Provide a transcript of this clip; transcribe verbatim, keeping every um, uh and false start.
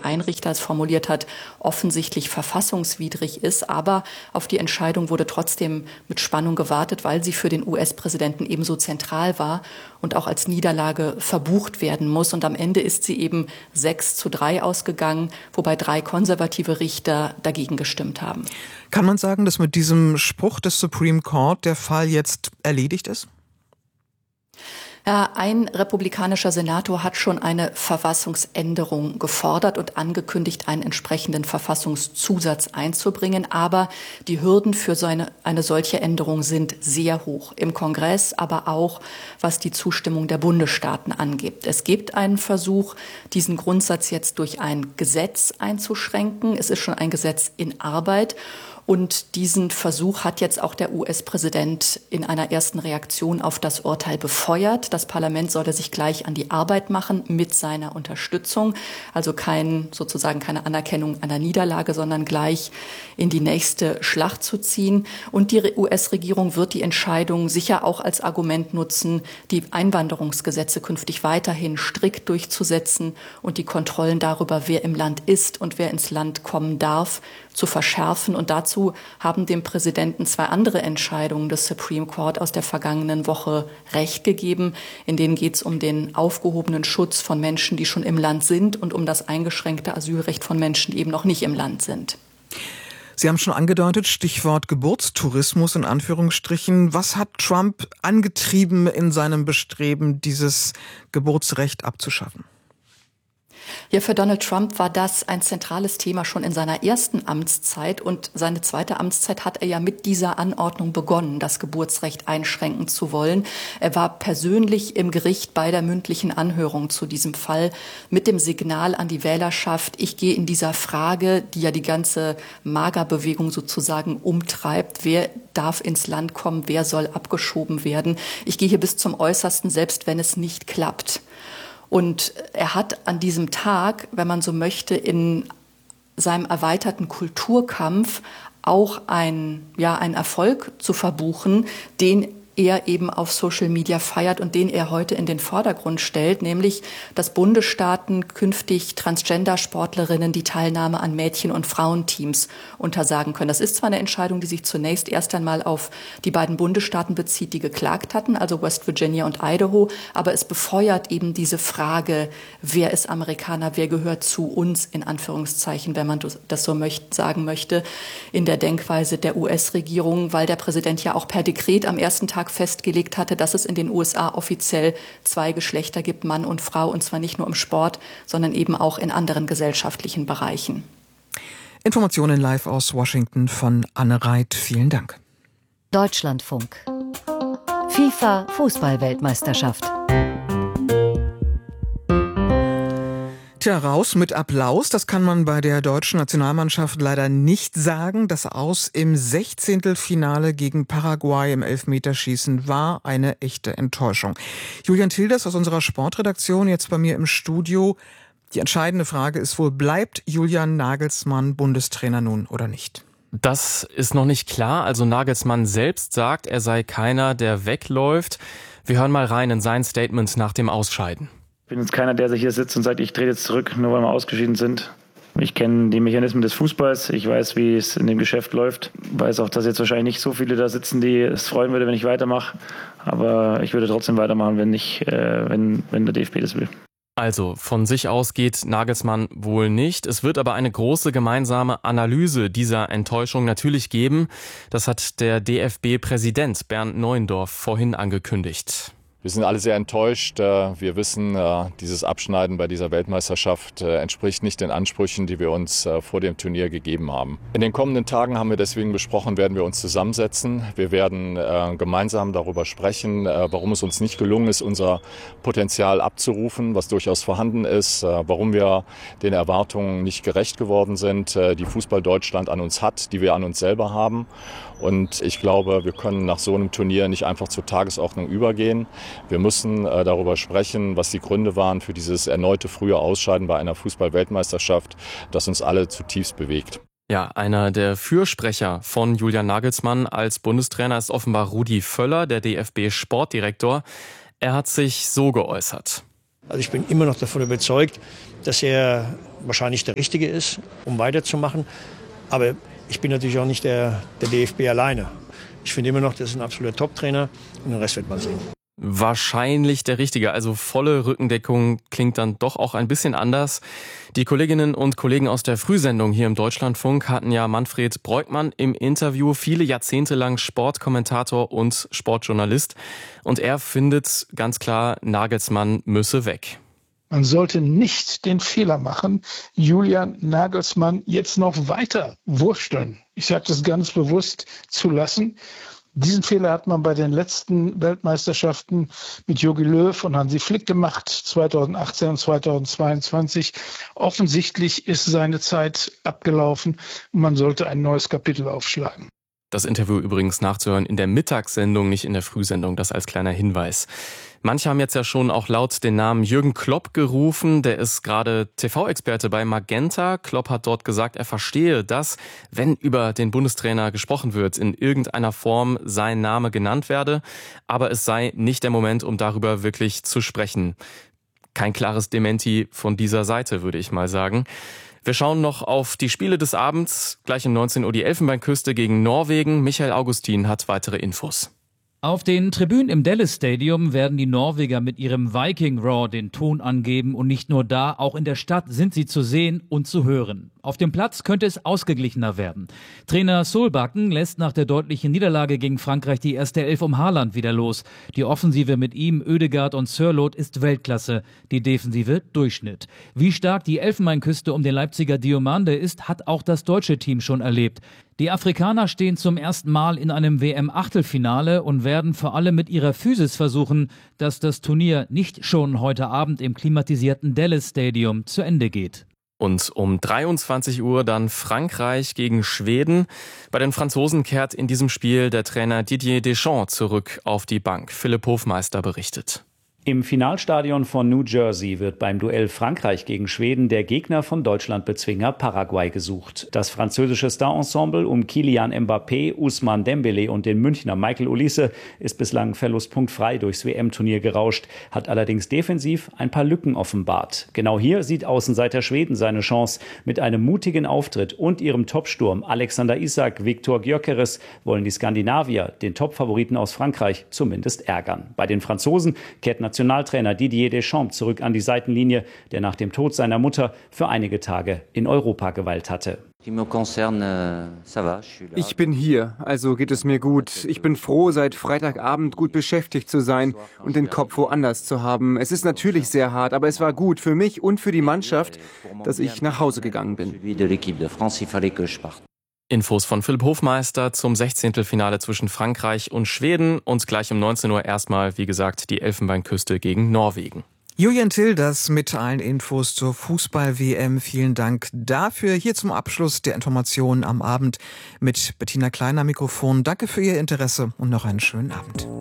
ein Richter es formuliert hat, offensichtlich verfassungswidrig ist. Aber auf die Entscheidung wurde trotzdem mit Spannung gewartet, weil sie für den U S-Präsidenten ebenso zentral war und auch als Niederlage verbucht werden muss. Und am Ende ist sie eben sechs zu drei ausgegangen, wobei drei konservative Richter dagegen gestimmt haben. Kann man sagen, dass mit diesem Spruch des Supreme Court der Fall jetzt erledigt ist? Ja, ein republikanischer Senator hat schon eine Verfassungsänderung gefordert und angekündigt, einen entsprechenden Verfassungszusatz einzubringen. Aber die Hürden für so eine, eine solche Änderung sind sehr hoch. Im Kongress, aber auch was die Zustimmung der Bundesstaaten angeht. Es gibt einen Versuch, diesen Grundsatz jetzt durch ein Gesetz einzuschränken. Es ist schon ein Gesetz in Arbeit. Und diesen Versuch hat jetzt auch der U S-Präsident in einer ersten Reaktion auf das Urteil befeuert. Das Parlament solle sich gleich an die Arbeit machen mit seiner Unterstützung. Also kein, sozusagen keine Anerkennung einer Niederlage, sondern gleich in die nächste Schlacht zu ziehen. Und die U S-Regierung wird die Entscheidung sicher auch als Argument nutzen, die Einwanderungsgesetze künftig weiterhin strikt durchzusetzen und die Kontrollen darüber, wer im Land ist und wer ins Land kommen darf, zu verschärfen. Und dazu haben dem Präsidenten zwei andere Entscheidungen des Supreme Court aus der vergangenen Woche Recht gegeben. In denen geht es um den aufgehobenen Schutz von Menschen, die schon im Land sind, und um das eingeschränkte Asylrecht von Menschen, die eben noch nicht im Land sind. Sie haben schon angedeutet, Stichwort Geburtstourismus in Anführungsstrichen. Was hat Trump angetrieben in seinem Bestreben, dieses Geburtsrecht abzuschaffen? Ja, für Donald Trump war das ein zentrales Thema schon in seiner ersten Amtszeit. Und seine zweite Amtszeit hat er ja mit dieser Anordnung begonnen, das Geburtsrecht einschränken zu wollen. Er war persönlich im Gericht bei der mündlichen Anhörung zu diesem Fall mit dem Signal an die Wählerschaft: Ich gehe in dieser Frage, die ja die ganze MAGA-Bewegung sozusagen umtreibt, wer darf ins Land kommen, wer soll abgeschoben werden. Ich gehe hier bis zum Äußersten, selbst wenn es nicht klappt. Und er hat an diesem Tag, wenn man so möchte, in seinem erweiterten Kulturkampf auch ein, ja, einen Erfolg zu verbuchen, den er eben auf Social Media feiert und den er heute in den Vordergrund stellt, nämlich, dass Bundesstaaten künftig Transgender-Sportlerinnen die Teilnahme an Mädchen- und Frauenteams untersagen können. Das ist zwar eine Entscheidung, die sich zunächst erst einmal auf die beiden Bundesstaaten bezieht, die geklagt hatten, also West Virginia und Idaho, aber es befeuert eben diese Frage, wer ist Amerikaner, wer gehört zu uns, in Anführungszeichen, wenn man das so möcht- sagen möchte, in der Denkweise der U S-Regierung, weil der Präsident ja auch per Dekret am ersten Tag festgelegt hatte, dass es in den U S A offiziell zwei Geschlechter gibt, Mann und Frau, und zwar nicht nur im Sport, sondern eben auch in anderen gesellschaftlichen Bereichen. Informationen live aus Washington von Anne Reit. Vielen Dank. Deutschlandfunk. FIFA Fußball-Weltmeisterschaft. Tja, raus mit Applaus, das kann man bei der deutschen Nationalmannschaft leider nicht sagen. Das Aus im Sechzehntelfinale gegen Paraguay im Elfmeterschießen war eine echte Enttäuschung. Julian Tilders aus unserer Sportredaktion jetzt bei mir im Studio. Die entscheidende Frage ist wohl, bleibt Julian Nagelsmann Bundestrainer nun oder nicht? Das ist noch nicht klar. Also Nagelsmann selbst sagt, er sei keiner, der wegläuft. Wir hören mal rein in sein Statement nach dem Ausscheiden. Ich bin jetzt keiner, der sich hier sitzt und sagt, ich trete jetzt zurück, nur weil wir ausgeschieden sind. Ich kenne die Mechanismen des Fußballs, ich weiß, wie es in dem Geschäft läuft. Ich weiß auch, dass jetzt wahrscheinlich nicht so viele da sitzen, die es freuen würde, wenn ich weitermache. Aber ich würde trotzdem weitermachen, wenn nicht, äh, wenn, wenn der D F B das will. Also von sich aus geht Nagelsmann wohl nicht. Es wird aber eine große gemeinsame Analyse dieser Enttäuschung natürlich geben. Das hat der D F B-Präsident Bernd Neuendorf vorhin angekündigt. Wir sind alle sehr enttäuscht. Wir wissen, dieses Abschneiden bei dieser Weltmeisterschaft entspricht nicht den Ansprüchen, die wir uns vor dem Turnier gegeben haben. In den kommenden Tagen haben wir deswegen besprochen, werden wir uns zusammensetzen. Wir werden gemeinsam darüber sprechen, warum es uns nicht gelungen ist, unser Potenzial abzurufen, was durchaus vorhanden ist, warum wir den Erwartungen nicht gerecht geworden sind, die Fußball Deutschland an uns hat, die wir an uns selber haben. Und ich glaube, wir können nach so einem Turnier nicht einfach zur Tagesordnung übergehen. Wir müssen äh, darüber sprechen, was die Gründe waren für dieses erneute frühe Ausscheiden bei einer Fußball-Weltmeisterschaft, das uns alle zutiefst bewegt. Ja, einer der Fürsprecher von Julian Nagelsmann als Bundestrainer ist offenbar Rudi Völler, der D F B-Sportdirektor. Er hat sich so geäußert. Also ich bin immer noch davon überzeugt, dass er wahrscheinlich der Richtige ist, um weiterzumachen. Aber ich bin natürlich auch nicht der, der D F B alleine. Ich finde immer noch, das ist ein absoluter Top-Trainer und den Rest wird man sehen. Wahrscheinlich der Richtige, also volle Rückendeckung klingt dann doch auch ein bisschen anders. Die Kolleginnen und Kollegen aus der Frühsendung hier im Deutschlandfunk hatten ja Manfred Breukmann im Interview, viele Jahrzehnte lang Sportkommentator und Sportjournalist. Und er findet ganz klar, Nagelsmann müsse weg. Man sollte nicht den Fehler machen, Julian Nagelsmann jetzt noch weiter wursteln. Ich sage das ganz bewusst zu lassen. Diesen Fehler hat man bei den letzten Weltmeisterschaften mit Jogi Löw und Hansi Flick gemacht, zweitausendachtzehn und zweitausendzweiundzwanzig. Offensichtlich ist seine Zeit abgelaufen und man sollte ein neues Kapitel aufschlagen. Das Interview übrigens nachzuhören in der Mittagssendung, nicht in der Frühsendung, das als kleiner Hinweis. Manche haben jetzt ja schon auch laut den Namen Jürgen Klopp gerufen. Der ist gerade T V-Experte bei Magenta. Klopp hat dort gesagt, er verstehe, dass, wenn über den Bundestrainer gesprochen wird, in irgendeiner Form sein Name genannt werde. Aber es sei nicht der Moment, um darüber wirklich zu sprechen. Kein klares Dementi von dieser Seite, würde ich mal sagen. Wir schauen noch auf die Spiele des Abends. Gleich um neunzehn Uhr die Elfenbeinküste gegen Norwegen. Michael Augustin hat weitere Infos. Auf den Tribünen im Dallas Stadium werden die Norweger mit ihrem Viking Roar den Ton angeben und nicht nur da, auch in der Stadt sind sie zu sehen und zu hören. Auf dem Platz könnte es ausgeglichener werden. Trainer Solbakken lässt nach der deutlichen Niederlage gegen Frankreich die erste Elf um Haaland wieder los. Die Offensive mit ihm, Ødegaard und Sørloth ist Weltklasse, die Defensive Durchschnitt. Wie stark die Elfenbeinküste um den Leipziger Diomande ist, hat auch das deutsche Team schon erlebt. Die Afrikaner stehen zum ersten Mal in einem W M-Achtelfinale und werden vor allem mit ihrer Physis versuchen, dass das Turnier nicht schon heute Abend im klimatisierten Dallas Stadium zu Ende geht. Und um dreiundzwanzig Uhr dann Frankreich gegen Schweden. Bei den Franzosen kehrt in diesem Spiel der Trainer Didier Deschamps zurück auf die Bank. Philipp Hofmeister berichtet. Im Finalstadion von New Jersey wird beim Duell Frankreich gegen Schweden der Gegner von Deutschlandbezwinger Paraguay gesucht. Das französische Starensemble um Kylian Mbappé, Ousmane Dembélé und den Münchner Michael Olise ist bislang verlustpunktfrei durchs W M-Turnier gerauscht, hat allerdings defensiv ein paar Lücken offenbart. Genau hier sieht Außenseiter Schweden seine Chance. Mit einem mutigen Auftritt und ihrem Topsturm Alexander Isak, Viktor Gyökeres wollen die Skandinavier den Topfavoriten aus Frankreich zumindest ärgern. Bei den Franzosen kehrt Nationaltrainer Didier Deschamps zurück an die Seitenlinie, der nach dem Tod seiner Mutter für einige Tage in Europa geweilt hatte. Ich bin hier, also geht es mir gut. Ich bin froh, seit Freitagabend gut beschäftigt zu sein und den Kopf woanders zu haben. Es ist natürlich sehr hart, aber es war gut für mich und für die Mannschaft, dass ich nach Hause gegangen bin. Infos von Philipp Hofmeister zum Sechzehntelfinale zwischen Frankreich und Schweden und gleich um neunzehn Uhr erstmal, wie gesagt, die Elfenbeinküste gegen Norwegen. Julian Tilders mit allen Infos zur Fußball-W M. Vielen Dank dafür. Hier zum Abschluss der Informationen am Abend mit Bettina Kleiner Mikrofon. Danke für Ihr Interesse und noch einen schönen Abend.